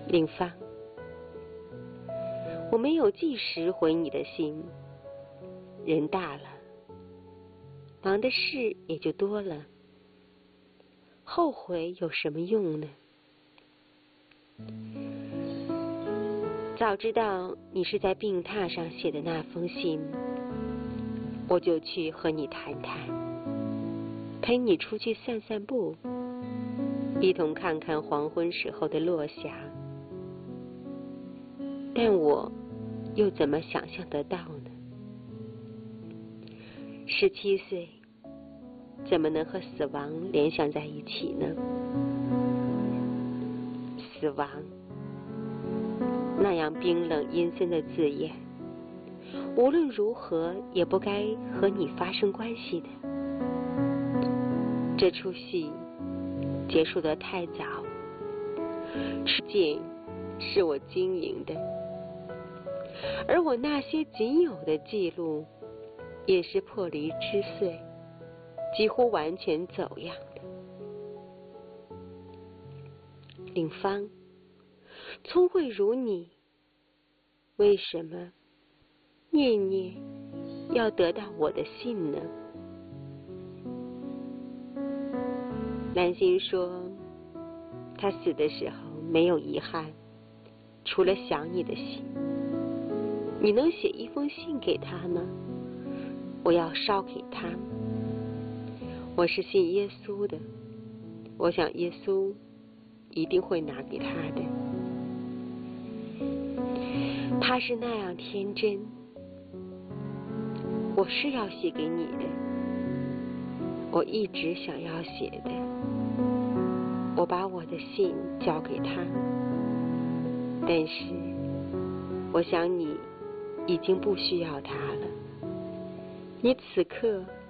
令芳，我没有即时回你的信，人大了，忙的事也就多了，后悔有什么用呢？早知道你是在病榻上写的那封信，我就去和你谈谈，陪你出去散散步，一同看看黄昏时候的落霞。但我又怎么想象得到呢？17岁怎么能和死亡联想在一起呢？死亡，那样冰冷阴森的字眼，无论如何也不该和你发生关系的。这出戏结束得太早，事件是我经营的，而我那些仅有的记录也是破离之碎，几乎完全走样的。令芳，聪慧如你，为什么念念要得到我的信呢？兰心说，他死的时候没有遗憾，除了想你的信。你能写一封信给他吗？我要捎给他。我是信耶稣的，我想耶稣一定会拿给他的。他是那样天真，我是要写给你的，我一直想要写的。我把我的信交给他，但是我想你已经不需要他了，你此刻